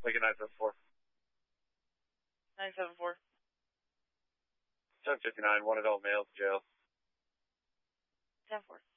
Lincoln 974. 974. 1059, one adult male, jail. 10-4.